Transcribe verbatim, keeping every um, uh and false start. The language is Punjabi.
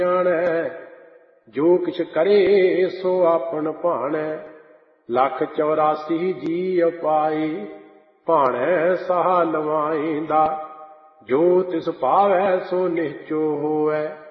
ਜਾਣੈ। ਜੋ ਕਿਛ ਕਰੇ ਸੋ ਆਪਨ ਭਾਣੈ। ਲੱਖ ਚੌਰਾਸੀ ਜੀ ਅਪਾਈ ਭਾਣੈ ਸਾਹ ਲਵਾਇਂਦਾ। ਜੋ ਤਿਸ ਭਾਵੈ ਸੋ ਨਿਹਚੋ ਹੋਵੈ।